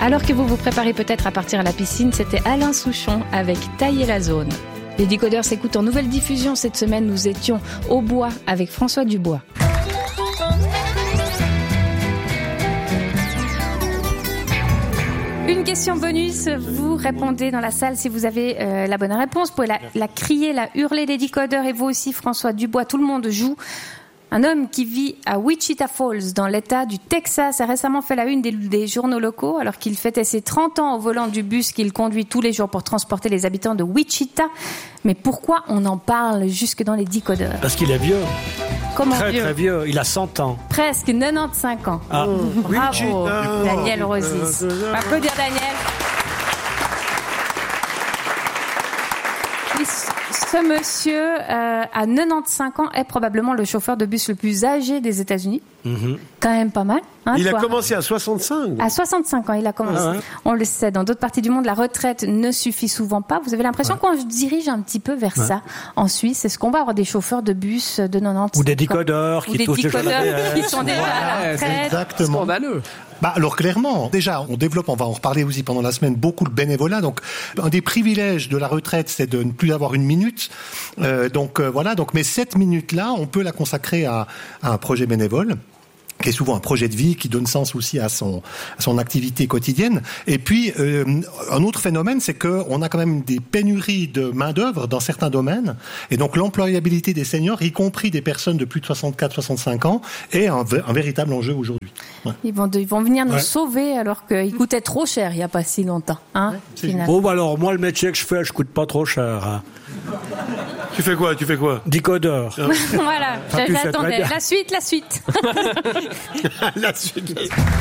Alors que vous vous préparez peut-être à partir à la piscine, c'était Alain Souchon avec Tailler la zone. Les décodeurs s'écoutent en nouvelle diffusion. Cette semaine, nous étions au bois avec François Dubois. Une question bonus, vous répondez dans la salle si vous avez la bonne réponse. Vous pouvez la crier, la hurler, les décodeurs, et vous aussi, François Dubois, tout le monde joue. Un homme qui vit à Wichita Falls, dans l'État du Texas, a récemment fait la une des journaux locaux alors qu'il fêtait ses 30 ans au volant du bus qu'il conduit tous les jours pour transporter les habitants de Wichita. Mais pourquoi on en parle jusque dans les décodeurs ? Parce qu'il est vieux. Comment très, vieux ? Très vieux, il a 100 ans. Presque 95 ans. Ah. Bravo, Daniel Rosis. On va applaudir Daniel. Ce monsieur, à 95 ans, est probablement le chauffeur de bus le plus âgé des États-Unis. Mm-hmm. Quand même pas mal. Hein, il a commencé à 65. À 65 ans, il a commencé. Ah ouais. On le sait, dans d'autres parties du monde, la retraite ne suffit souvent pas. Vous avez l'impression qu'on se dirige un petit peu vers ça. En Suisse, est-ce qu'on va avoir des chauffeurs de bus de 90 ou des décodeurs qui touchent déjà qui sont déjà à la retraite. Exactement. Scandaleux. Alors clairement, déjà, on développe, on va en reparler aussi pendant la semaine, beaucoup le bénévolat. Donc, un des privilèges de la retraite, c'est de ne plus avoir une minute. Voilà. Donc, mais cette minute-là, on peut la consacrer à un projet bénévole, qui est souvent un projet de vie, qui donne sens aussi à son activité quotidienne. Et puis, un autre phénomène, c'est qu'on a quand même des pénuries de main-d'œuvre dans certains domaines. Et donc, l'employabilité des seniors, y compris des personnes de plus de 64-65 ans, est un véritable enjeu aujourd'hui. Ouais. Ils vont venir nous sauver alors qu'ils coûtaient trop cher il n'y a pas si longtemps. Hein, bon, alors, moi, le métier que je fais, je coûte pas trop cher. Hein. Tu fais quoi Décodeur. Voilà, j'attendais. La suite. La suite.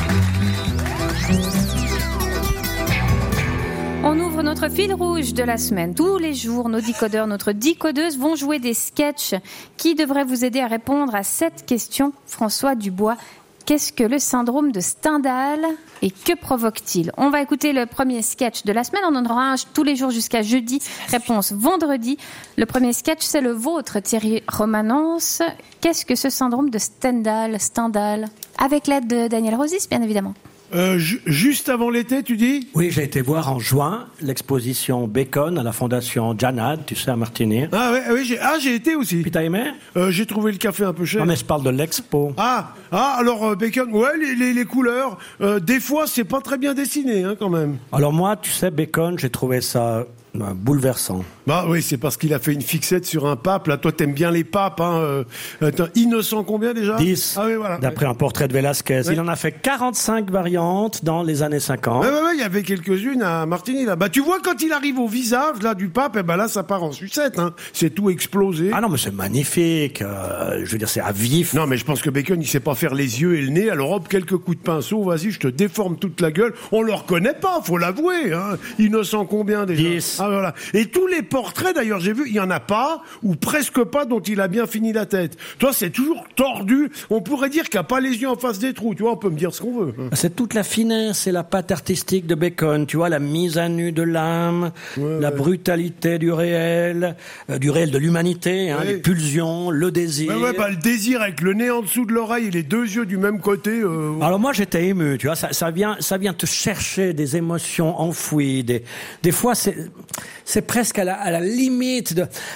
On ouvre notre fil rouge de la semaine. Tous les jours, nos décodeurs, notre décodeuse vont jouer des sketchs qui devraient vous aider à répondre à cette question. François Dubois, qu'est-ce que le syndrome de Stendhal et que provoque-t-il ? On va écouter le premier sketch de la semaine. On en aura un tous les jours jusqu'à jeudi. Réponse vendredi. Le premier sketch, c'est le vôtre, Thierry Romanence. Qu'est-ce que ce syndrome de Stendhal ? Avec l'aide de Daniel Rosis, bien évidemment. Juste avant l'été, tu dis ? Oui, j'ai été voir en juin l'exposition Bacon à la fondation Janad, tu sais, à Martigny. J'ai été aussi. Puis t'as aimé ? J'ai trouvé le café un peu cher. Non, mais je parle de l'expo. Alors Bacon, ouais, les couleurs, des fois, c'est pas très bien dessiné, hein, quand même. Alors moi, tu sais, Bacon, j'ai trouvé ça bouleversant. Bah oui, c'est parce qu'il a fait une fixette sur un pape. Là, toi, t'aimes bien les papes, hein. Innocent combien déjà ? 10. Ah oui, voilà. D'après un portrait de Velázquez. Ouais. Il en a fait 45 variantes dans les années 50. Ouais, il y avait quelques-unes à Martigny, là. Bah, tu vois, quand il arrive au visage, là, du pape, là, ça part en sucette, hein. C'est tout explosé. Ah non, mais c'est magnifique. Je veux dire, c'est à vif. Non, mais je pense que Bacon, il sait pas faire les yeux et le nez. Alors, hop, quelques coups de pinceau, vas-y, je te déforme toute la gueule. On le reconnaît pas, faut l'avouer, hein. Innocent combien déjà ? 10. Ah, voilà. Et tous les portraits, d'ailleurs, j'ai vu, il y en a pas, ou presque pas, dont il a bien fini la tête. Toi, c'est toujours tordu. On pourrait dire qu'il n'y a pas les yeux en face des trous. Tu vois, on peut me dire ce qu'on veut. C'est toute la finesse et la patte artistique de Bacon. Tu vois, la mise à nu de l'âme, la brutalité du réel de l'humanité, hein, les pulsions, le désir. Le désir avec le nez en dessous de l'oreille et les deux yeux du même côté. Alors moi, j'étais ému, tu vois, ça vient te chercher des émotions enfouies. Des fois, c'est presque à la limite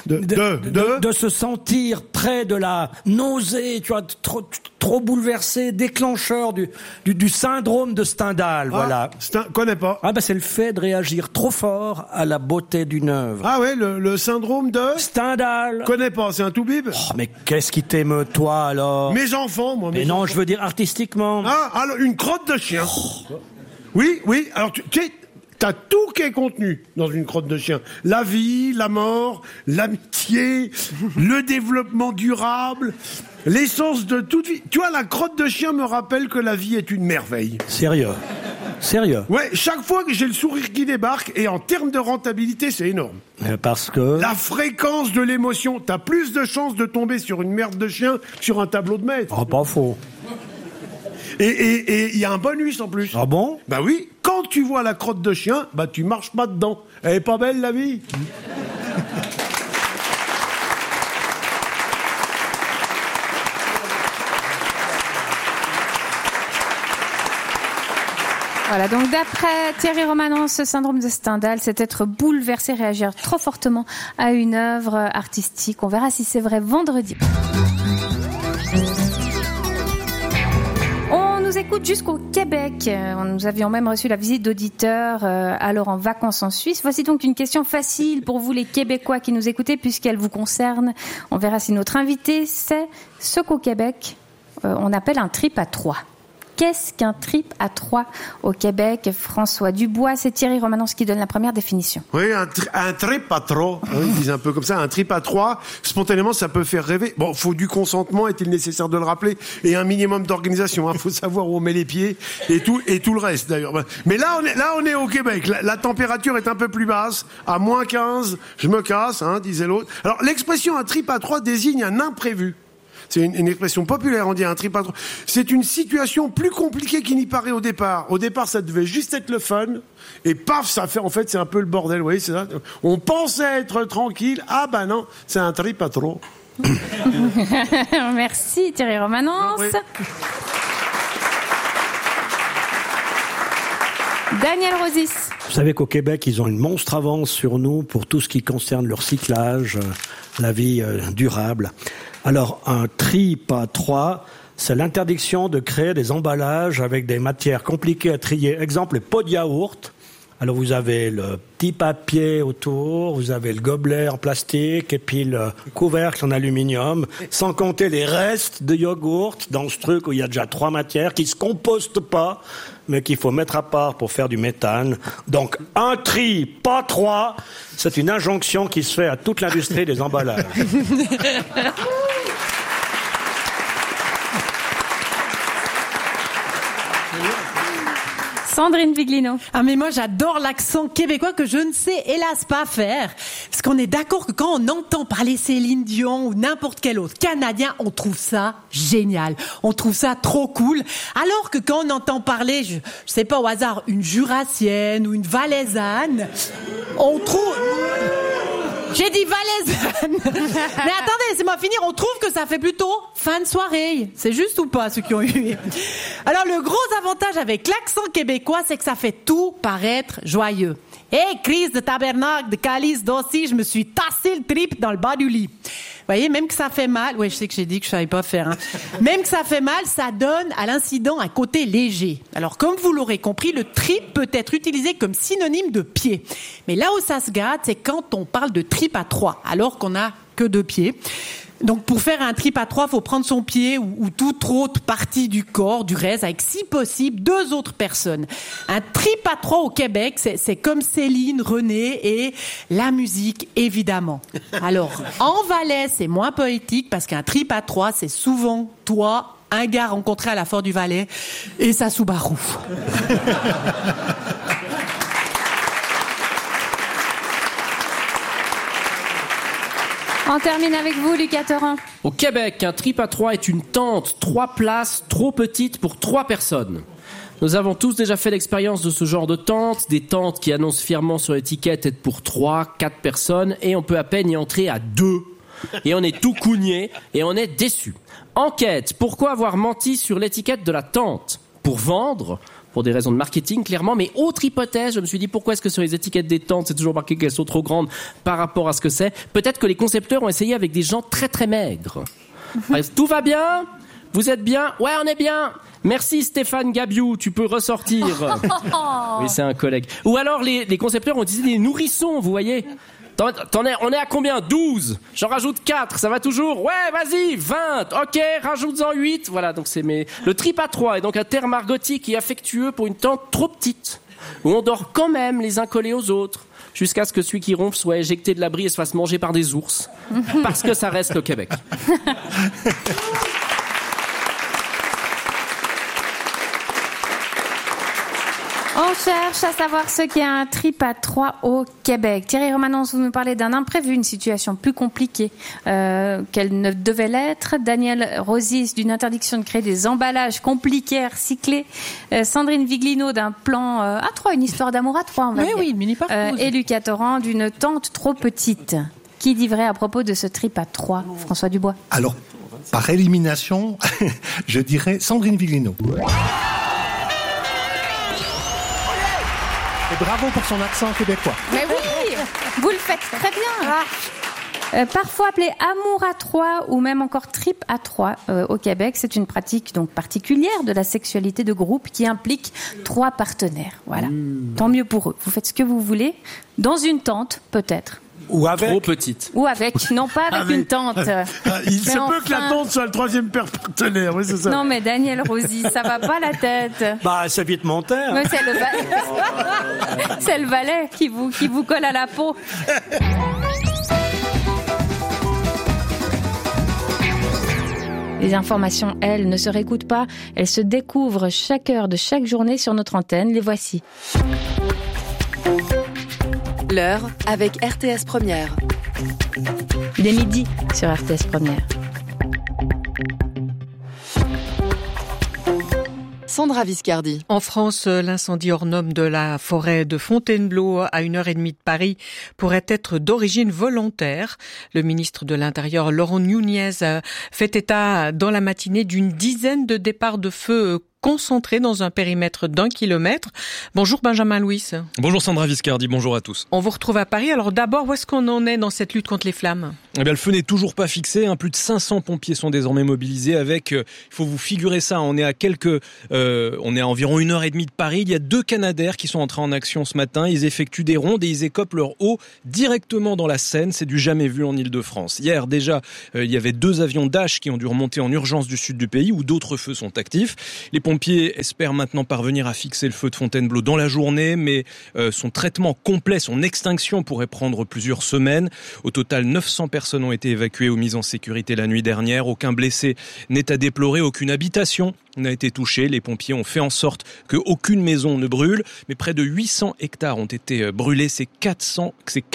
de se sentir près de la nausée, tu vois, trop bouleversé, déclencheur du syndrome de Stendhal, voilà. Connais pas. C'est le fait de réagir trop fort à la beauté d'une œuvre. Ah ouais, le syndrome de Stendhal. Connais pas, c'est un tout-bib. Oh, mais qu'est-ce qui t'émeut, toi, alors ? Mes enfants, moi. Mais non, je veux dire artistiquement. Alors, une crotte de chien. Oh. Oui, alors t'as tout qui est contenu dans une crotte de chien. La vie, la mort, l'amitié, le développement durable, l'essence de toute vie. Tu vois, la crotte de chien me rappelle que la vie est une merveille. Sérieux ? Ouais, chaque fois que j'ai le sourire qui débarque, et en termes de rentabilité, c'est énorme. Parce que... La fréquence de l'émotion. T'as plus de chances de tomber sur une merde de chien que sur un tableau de maître. Pas faux. Et il y a un bonus en plus. Ah bon ? Bah oui, quand tu vois la crotte de chien, tu marches pas dedans. Elle est pas belle, la vie ? Voilà, donc d'après Thierry Romanens, ce syndrome de Stendhal, c'est être bouleversé, réagir trop fortement à une œuvre artistique. On verra si c'est vrai vendredi. On nous écoute jusqu'au Québec. Nous avions même reçu la visite d'auditeurs alors en vacances en Suisse. Voici donc une question facile pour vous les Québécois qui nous écoutez puisqu'elle vous concerne. On verra si notre invité sait ce qu'au Québec on appelle un trip à trois. Qu'est-ce qu'un trip à trois au Québec? François Dubois, c'est Thierry Romanens qui donne la première définition. Oui, un trip à trois. Ils disent un peu comme ça, un trip à trois. Spontanément, ça peut faire rêver. Bon, faut du consentement, est-il nécessaire de le rappeler, et un minimum d'organisation. Faut savoir où on met les pieds et tout le reste d'ailleurs. Mais là, on est au Québec. La température est un peu plus basse, à moins 15. Je me casse, disait l'autre. Alors, l'expression un trip à trois désigne un imprévu. C'est une expression populaire, on dit un trip à trois. C'est une situation plus compliquée qu'il n'y paraît au départ. Au départ, ça devait juste être le fun, et paf, ça fait, en fait, c'est un peu le bordel, vous voyez, c'est ça. On pensait être tranquille, non, c'est un trip à trois. Merci Thierry Romanens. Oui. Daniel Rosis. Vous savez qu'au Québec, ils ont une monstre avance sur nous pour tout ce qui concerne le recyclage, la vie durable. Alors, un trip à trois, c'est l'interdiction de créer des emballages avec des matières compliquées à trier. Exemple, les pots de yaourt. Alors, vous avez le petit papier autour, vous avez le gobelet en plastique et puis le couvercle en aluminium, sans compter les restes de yaourt dans ce truc où il y a déjà 3 matières qui se compostent pas, mais qu'il faut mettre à part pour faire du méthane. Donc, un tri, pas 3, c'est une injonction qui se fait à toute l'industrie des emballages. Sandrine Viglino. Ah mais moi j'adore l'accent québécois que je ne sais hélas pas faire. Parce qu'on est d'accord que quand on entend parler Céline Dion ou n'importe quel autre Canadien, on trouve ça génial. On trouve ça trop cool. Alors que quand on entend parler, je sais pas au hasard, une Jurassienne ou une Valaisanne, on trouve... J'ai dit valaisanne. Mais attendez, laissez-moi finir. On trouve que ça fait plutôt fin de soirée. C'est juste ou pas, ceux qui ont eu? Alors, le gros avantage avec l'accent québécois, c'est que ça fait tout paraître joyeux. Hey, crise de tabernacle, de calice, d'aussi, je me suis tassé le trip dans le bas du lit. Vous voyez, même que ça fait mal, ouais, je sais que j'ai dit que je savais pas faire, Même que ça fait mal, ça donne à l'incident un côté léger. Alors, comme vous l'aurez compris, le trip peut être utilisé comme synonyme de pied. Mais là où ça se gâte, c'est quand on parle de trip à 3, alors qu'on a que 2 pieds. Donc, pour faire un trip à 3, faut prendre son pied ou toute autre partie du corps, du reste, avec si possible 2 autres personnes. Un trip à 3 au Québec, c'est comme Céline, René et la musique, évidemment. Alors, en Valais, c'est moins poétique parce qu'un trip à 3, c'est souvent toi, un gars rencontré à la Fort du Valais et sa Subaru. On termine avec vous, Lucas Torrent. Au Québec, un trip à 3 est une tente, 3 places, trop petite pour 3 personnes. Nous avons tous déjà fait l'expérience de ce genre de tente, des tentes qui annoncent fièrement sur l'étiquette être pour 3, 4 personnes, et on peut à peine y entrer à 2. Et on est tout cougné, et on est déçu. Enquête, pourquoi avoir menti sur l'étiquette de la tente? Pour vendre? Pour des raisons de marketing, clairement. Mais autre hypothèse, je me suis dit, pourquoi est-ce que sur les étiquettes des tentes, c'est toujours marqué qu'elles sont trop grandes par rapport à ce que c'est? Peut-être que les concepteurs ont essayé avec des gens très très maigres. Tout va bien? Vous êtes bien? Ouais, on est bien. Merci Stéphane Gabiou, tu peux ressortir. Oui, c'est un collègue. Ou alors les concepteurs ont utilisé des nourrissons, vous voyez. On est à combien? 12. J'en rajoute 4. Ça va toujours? Ouais, vas-y, 20. Ok, rajoute-en 8. Voilà, donc le trip à 3 est donc un terme argotique et affectueux pour une tente trop petite, où on dort quand même les uns collés aux autres, jusqu'à ce que celui qui ronfle soit éjecté de l'abri et se fasse manger par des ours. Parce que ça reste le Québec. On cherche à savoir ce qu'est un trip à 3 au Québec. Thierry Romanens, vous nous parlez d'un imprévu, une situation plus compliquée qu'elle ne devait l'être. Daniel Rosis, d'une interdiction de créer des emballages compliqués à recycler. Sandrine Viglino, d'un plan à 3, une histoire d'amour à 3, on va dire. Oui, mini parcours. Et Lucas Torrent, d'une tente trop petite. Qui dit vrai à propos de ce trip à 3, François Dubois? Alors, par élimination, je dirais Sandrine Viglino. Et bravo pour son accent québécois. Mais oui, vous le faites très bien. Parfois appelé amour à trois ou même encore trip à trois au Québec, c'est une pratique donc particulière de la sexualité de groupe qui implique 3 partenaires. Voilà. Tant mieux pour eux. Vous faites ce que vous voulez dans une tente peut-être. Ou avec. Trop petite. Ou avec, non pas avec une tente. Il se peut que la tente soit le 3e partenaire, oui, c'est ça. Non mais Daniel Rosy, ça va pas la tête. Bah, c'est vite mon terre. Mais c'est le c'est le valet qui vous colle à la peau. Les informations, elles, ne se réécoutent pas, elles se découvrent chaque heure de chaque journée sur notre antenne. Les voici. L'heure avec RTS Première. Il est midi sur RTS Première. Sandra Viscardi. En France, l'incendie hors norme de la forêt de Fontainebleau à 1h30 de Paris pourrait être d'origine volontaire. Le ministre de l'Intérieur, Laurent Nunez, fait état dans la matinée d'une dizaine de départs de feu concentrés dans un périmètre d'1 kilomètre. Bonjour Benjamin Louis. Bonjour Sandra Viscardi, bonjour à tous. On vous retrouve à Paris. Alors d'abord, où est-ce qu'on en est dans cette lutte contre les flammes ? Eh bien, le feu n'est toujours pas fixé. Plus de 500 pompiers sont désormais mobilisés avec, il faut vous figurer ça, on est à environ 1h30 de Paris. Il y a 2 Canadair qui sont entrés en action ce matin. Ils effectuent des rondes et ils écopent leur eau directement dans la Seine. C'est du jamais vu en Ile-de-France. Hier, déjà, il y avait 2 avions Dash qui ont dû remonter en urgence du sud du pays où d'autres feux sont actifs. Les pompiers espèrent maintenant parvenir à fixer le feu de Fontainebleau dans la journée, mais son traitement complet, son extinction pourrait prendre plusieurs semaines. Au total, 900 personnes ont été évacuées ou mises en sécurité la nuit dernière. Aucun blessé n'est à déplorer, aucune habitation n'a été touchée. Les pompiers ont fait en sorte qu'aucune maison ne brûle, mais près de 800 hectares ont été brûlés. C'est 4%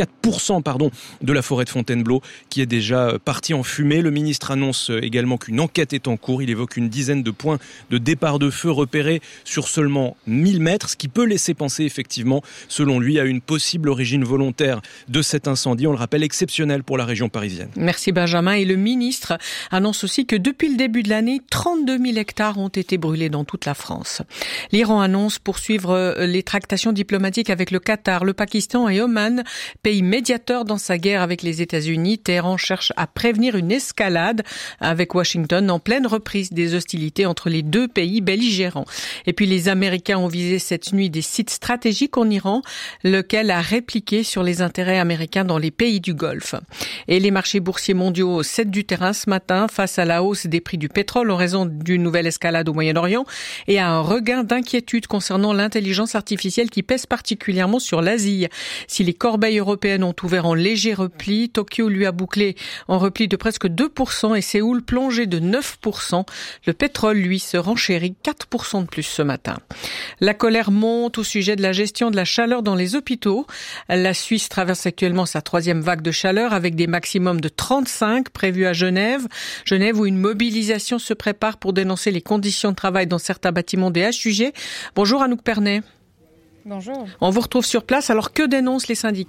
de la forêt de Fontainebleau qui est déjà partie en fumée. Le ministre annonce également qu'une enquête est en cours. Il évoque une dizaine de points de départ de feu repérés sur seulement 1000 mètres, ce qui peut laisser penser effectivement, selon lui, à une possible origine volontaire de cet incendie. On le rappelle, exceptionnel pour la région parisienne. Merci Benjamin. Et le ministre annonce aussi que depuis le début de l'année, 32 000 hectares ont été brûlés dans toute la France. L'Iran annonce poursuivre les tractations diplomatiques avec le Qatar, le Pakistan et Oman, pays médiateurs dans sa guerre avec les États-Unis. Téhéran cherche à prévenir une escalade avec Washington en pleine reprise des hostilités entre les 2 pays belligérants. Et puis les Américains ont visé cette nuit des sites stratégiques en Iran, lequel a répliqué sur les intérêts américains dans les pays du Golfe. Et les marchés boursiers mondiaux cèdent du terrain ce matin face à la hausse des prix du pétrole en raison d'une nouvelle escalade au Moyen-Orient et à un regain d'inquiétude concernant l'intelligence artificielle qui pèse particulièrement sur l'Asie. Si les corbeilles européennes ont ouvert en léger repli, Tokyo lui a bouclé en repli de presque 2% et Séoul plongé de 9%. Le pétrole, lui, se renchérit 4% de plus ce matin. La colère monte au sujet de la gestion de la chaleur dans les hôpitaux. La Suisse traverse actuellement sa 3e vague de chaleur avec des maximums de 35 prévus à Genève. Genève où une mobilisation se prépare pour dénoncer les conditions de travail dans certains bâtiments des HUG. Bonjour Anouk Pernet. Bonjour. On vous retrouve sur place. Alors que dénoncent les syndicats ?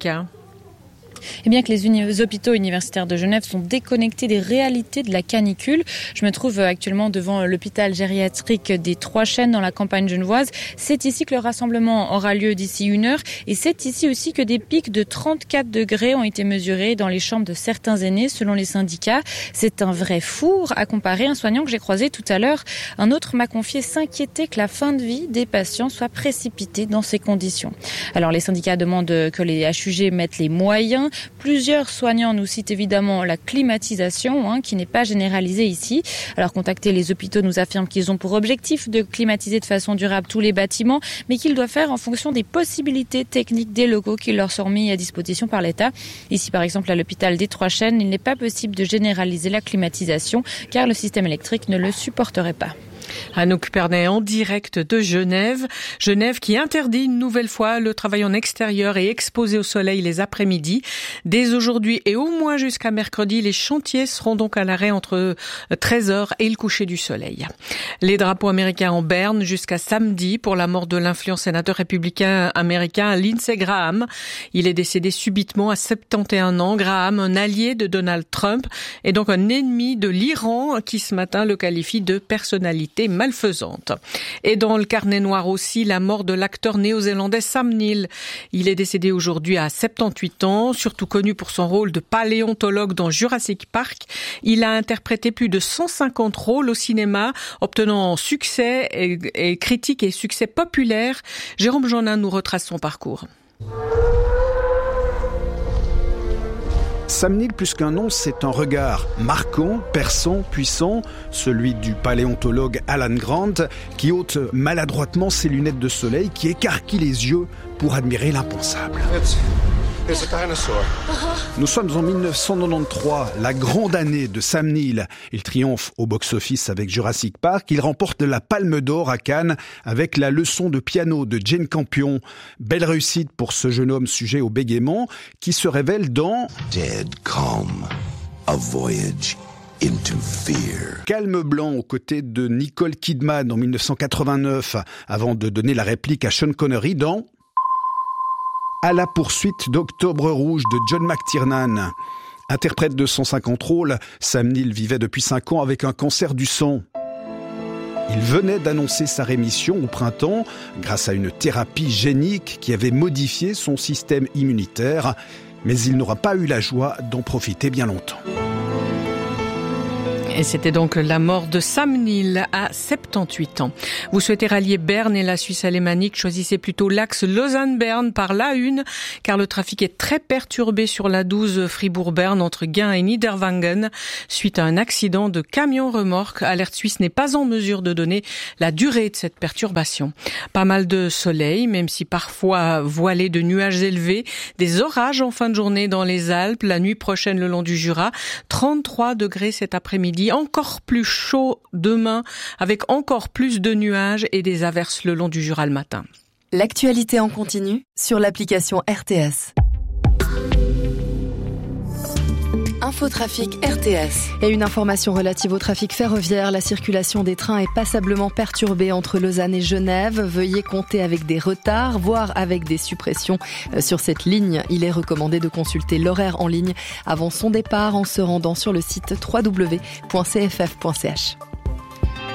Eh bien que les hôpitaux universitaires de Genève sont déconnectés des réalités de la canicule. Je me trouve actuellement devant l'hôpital gériatrique des Trois Chênes dans la campagne genevoise. C'est ici que le rassemblement aura lieu d'ici 1 heure et c'est ici aussi que des pics de 34 degrés ont été mesurés dans les chambres de certains aînés selon les syndicats. C'est un vrai four à comparer. Un soignant que j'ai croisé tout à l'heure, un autre m'a confié s'inquiéter que la fin de vie des patients soit précipitée dans ces conditions. Alors les syndicats demandent que les HUG mettent les moyens. Plusieurs soignants nous citent évidemment la climatisation, qui n'est pas généralisée ici. Alors contacter les hôpitaux nous affirme qu'ils ont pour objectif de climatiser de façon durable tous les bâtiments, mais qu'ils doivent faire en fonction des possibilités techniques des locaux qui leur sont mis à disposition par l'État. Ici par exemple à l'hôpital des Trois Chênes, il n'est pas possible de généraliser la climatisation car le système électrique ne le supporterait pas. Anouk Pernet en direct de Genève. Genève qui interdit une nouvelle fois le travail en extérieur et exposé au soleil les après-midi. Dès aujourd'hui et au moins jusqu'à mercredi, les chantiers seront donc à l'arrêt entre 13h et le coucher du soleil. Les drapeaux américains en berne jusqu'à samedi pour la mort de l'influent sénateur républicain américain Lindsey Graham. Il est décédé subitement à 71 ans. Graham, un allié de Donald Trump et donc un ennemi de l'Iran qui ce matin le qualifie de personnalité activités malfaisantes. Et dans le carnet noir aussi, la mort de l'acteur néo-zélandais Sam Neill. Il est décédé aujourd'hui à 78 ans, surtout connu pour son rôle de paléontologue dans Jurassic Park. Il a interprété plus de 150 rôles au cinéma, obtenant succès et critique et succès populaire. Jérôme Jonin nous retrace son parcours. Sam Neill, plus qu'un nom, c'est un regard marquant, perçant, puissant, celui du paléontologue Alan Grant, qui ôte maladroitement ses lunettes de soleil, qui écarquille les yeux pour admirer l'impensable. Nous sommes en 1993, la grande année de Sam Neill. Il triomphe au box-office avec Jurassic Park. Il remporte la Palme d'Or à Cannes avec la leçon de piano de Jane Campion. Belle réussite pour ce jeune homme sujet au bégaiement qui se révèle dans Dead Calm, A Voyage into Fear. Calme blanc aux côtés de Nicole Kidman en 1989 avant de donner la réplique à Sean Connery dans À la poursuite d'Octobre Rouge de John McTiernan. Interprète de 150 rôles, Sam Neill vivait depuis 5 ans avec un cancer du sang. Il venait d'annoncer sa rémission au printemps grâce à une thérapie génique qui avait modifié son système immunitaire, mais il n'aura pas eu la joie d'en profiter bien longtemps. Et c'était donc la mort de Sam Neill à 78 ans. Vous souhaitez rallier Berne et la Suisse alémanique, choisissez plutôt l'axe Lausanne-Berne par l'A1, car le trafic est très perturbé sur la 12 Fribourg-Berne entre Gain et Niederwangen suite à un accident de camion-remorque. Alerte Suisse n'est pas en mesure de donner la durée de cette perturbation. Pas mal de soleil, même si parfois voilé de nuages élevés. Des orages en fin de journée dans les Alpes, la nuit prochaine le long du Jura. 33 degrés cet après-midi. Encore plus chaud demain, avec encore plus de nuages et des averses le long du Jura le matin. L'actualité en continu sur l'application RTS. Infotrafic RTS. Et une information relative au trafic ferroviaire. La circulation des trains est passablement perturbée entre Lausanne et Genève. Veuillez compter avec des retards, voire avec des suppressions sur cette ligne. Il est recommandé de consulter l'horaire en ligne avant son départ en se rendant sur le site www.cff.ch.